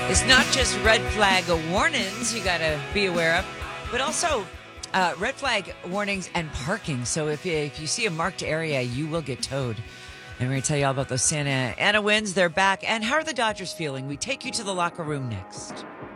It's not just red flag warnings you got to be aware of, but also red flag warnings and parking. So if you see a marked area, you will get towed. And we're going to tell you all about those Santa Ana winds. They're back. And how are the Dodgers feeling? We take you to the locker room next.